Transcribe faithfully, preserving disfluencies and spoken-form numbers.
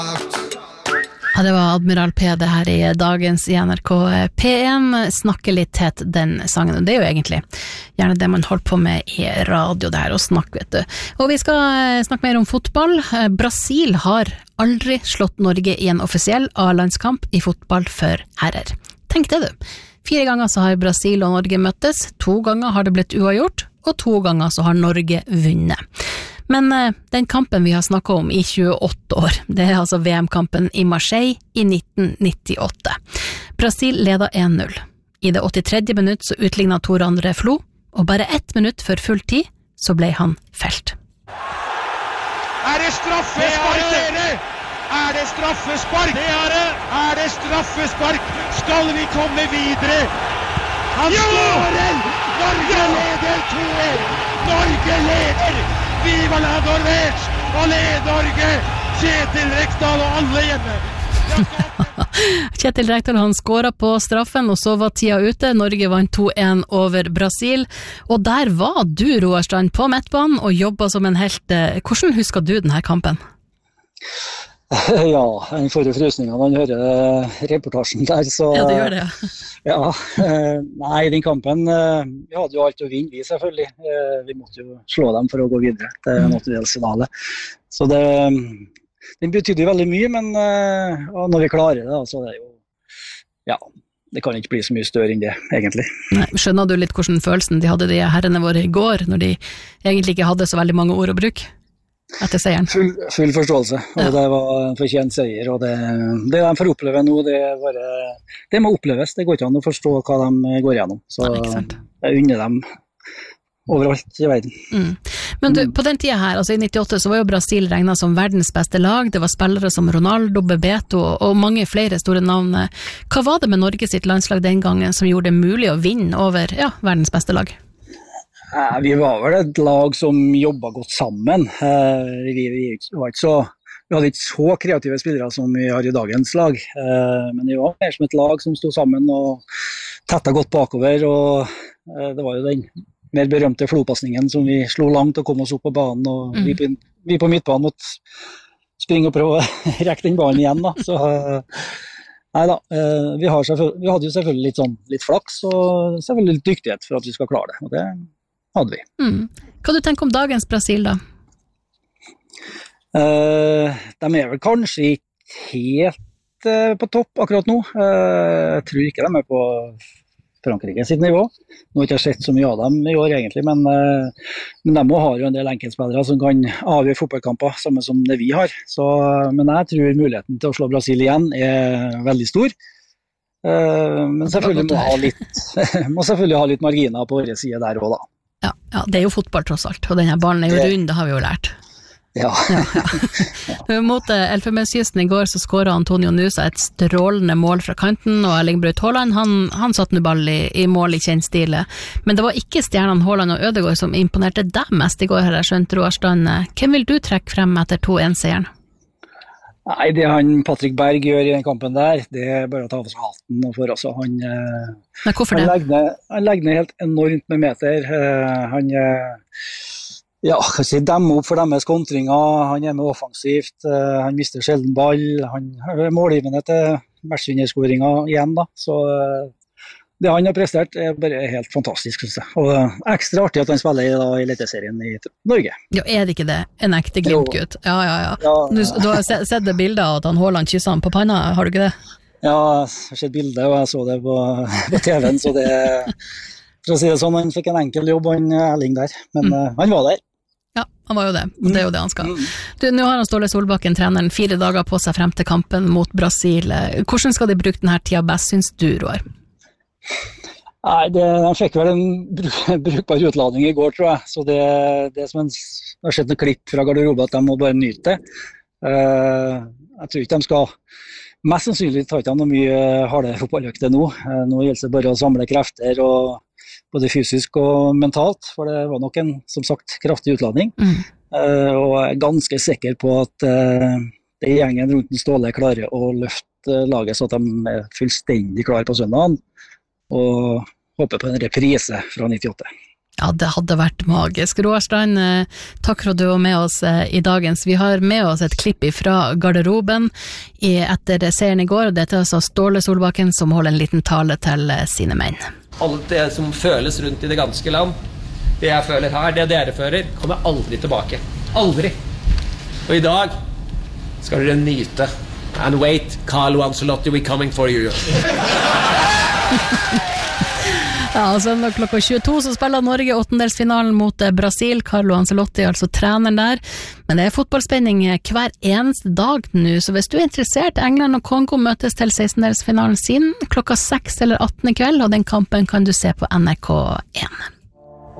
Ja, det var Admiral P det her i dagens i N R K P en, snakke litt tett den sangen, og det er jo egentlig gjerne det man holder på med i radio det her, og snakke, vet du. Og vi skal snakke mer om fotball. Brasil har aldri slått Norge i en offisiell A-landskamp i fotball for herrer. Tenk det du. Fire ganger så har Brasil og Norge møttes, to ganger har det blitt uavgjort, og to ganger så har Norge vunnet. Men uh, den kampen vi har snakket om i tjueåtte år, det er altså V M-kampen i Marseille i nitten nittiåtte. Brasil ledet en null. I det åttitredje minutt så utlignet Tor André Flo, og bare ett minutt før full tid så ble han felt. Er det straffespark, dere? Er det straffespark? Det er det! Er det straffespark? Skal vi komme videre? Han skårer! Norge leder to ett! Norge leder! Viva la Norvège! Alle Norge! Kjetil Rekdal og alle hjemme! Kjetil Rekdal han skåret på straffen, og så var tida ute. Norge vant to en over Brasil. Og der var du, Roar Strand, på midtbanen og jobbet som en helt. Hvordan husker du denne kampen? Ja, en forrige frysning når man hører reportasjen der, så... Ja, det gjør det, ja. Ja, nei, den kampen, vi hadde jo alt å vinne, vi selvfølgelig. Vi måtte jo slå dem for å gå videre til en åttedelsfinale. Så det, den betydde veldig mye, men når vi klarer det, så er det jo, ja, det kan ikke bli så mye større enn det, egentlig. Nei, skjønner du litt hvordan følelsen de hadde de herrene våre i går, når de egentlig ikke hadde så veldig mange ord å bruke? Etter seieren. Full, full forståelse, og ja. Det var en fortjent seier, og det, det de får oppleve nå, det, bare, det må oppleves, det går ikke an å forstå hva de går gjennom, så ja, jeg unner dem overalt i verden. Mm. Men du, på den tiden her, altså i nittiåtte, så var jo Brasil regnet som verdens beste lag, det var spillere som Ronaldo, Bebeto og mange flere store navn. Hva var det med Norge sitt landslag den gangen som gjorde det mulig å vinne over ja, verdens beste lag? Vi var vel et lag som jobbet godt sammen. Vi, vi, var ikke så, vi hadde ikke så kreative spillere som vi har i dagens lag, men vi var mer som et lag som stod sammen og tettet godt bakover, og det var jo den mer berømte flopasningen som vi slo langt og kom oss opp på banen, og mm. vi, på, vi på midtbanen måtte springe og prøve å rekke den banen igjen. Da. Så, neida, vi, har vi hadde jo selvfølgelig litt, sånn, litt flaks og selvfølgelig litt dyktighet for at vi skal klare det, og det hadde vi. Mm. Hva du tenker om dagens Brasil da? Uh, de er vel kanskje ikke helt uh, på topp akkurat nå. Uh, jeg tror ikke de er på Frankrike sitt nivå. Nå har jeg ikke sett så mye av dem i år egentlig, men, uh, men de har jo en del enkeltspillere som kan avgjøre fotballkamper, samme som det vi har. Så, men jeg tror muligheten til å slå Brasil igjen er veldig stor. Uh, men selvfølgelig må, ha litt, må selvfølgelig ha litt marginer på våre side der også da. Ja, ja, det er jo fotball tross alt, og denne ballen er jo rund, det har vi jo lært. Ja. ja, ja. Mot Elfenbenskysten i går så skåret Antonio Nusa et strålende mål fra kanten, og Erling Braut Haaland, han, han satt nu ball i, i mål i kjennstile. Men det var ikke stjernene Haaland og Ødegaard som imponerte deg mest i går, har jeg skjønt, Roar Strand. Hvem vil du trekke frem etter to en-seieren? Nei, det han Patrick Berg gjør i den kampen der, det er bare å ta av seg hatten for oss. Han, Men hvorfor han det? Legger ned, han legger ned helt enormt med meter. Han ja, kan si demmer opp for deres kontringer, han er med offensivt, han mister sjelden ball, han er målgivende til matchvinnerskåringen igjen da, så det han har prestert er bare helt fantastisk, synes jeg. Og ekstra artig at han spiller i, da, i Eliteserien i Norge. Ja, er det ikke det? En ekte Glimt-gutt? Ja, ja, ja. ja. Du, du har sett, sett det bildet av at han Haaland kysser han på panna, har du ikke det? Ja, jeg har sett bildet, og jeg så det på, på T V-en, så det, for å si det sånn, han fikk en enkel jobb, han Erling der, men mm. uh, han var der. Ja, han var jo det, og det er jo det han skal. Du, nå har han Ståle Solbakken, treneren, fire dager på seg frem til kampen mot Brasil. Hvordan skal de bruke denne tida best, synes du, Roar? Nei, det, de fikk vel en brukbar utladning i går, tror jeg. Så det, det som en, jeg har sett noen klipp fra garderoben at de må bare nyte det. Uh, jeg tror ikke de skal, mest sannsynlig tar ikke de noe mye harde fotballøkter nå. Uh, nå gjelder det bare å samle krefter, og, både fysisk og mentalt, for det var nok en, som sagt, kraftig utladning. Mm. Uh, og jeg er ganske sikker på at uh, det gjengen rundt den Ståle klarer å løfte laget så at de er fullstendig klare på søndagen, og håper på en reprise fra nittiåtte. Ja, det hadde vært magisk. Roar Strand, takk for at du var med oss i dagens. Vi har med oss et klipp fra garderoben etter seieren i går, og dette er altså Ståle Solbakken som holder en liten tale til sine menn. Alt det som føles rundt i det ganske land, det jeg føler her, det dere føler, kommer aldri tilbake. Aldri. Og i dag skal dere nyte. And wait, Carlo Ancelotti, we're coming for you. Ja, og søndag klokka tjueto så spiller Norge åttendelsfinalen mot Brasil. Carlo Ancelotti, altså treneren der. Men det er fotballspenning hver eneste dag nå, så hvis du er interessert, England og Kongo møtes til sekstendelsfinalen sin klokka seks eller atten i kveld, og den kampen kan du se på N R K en.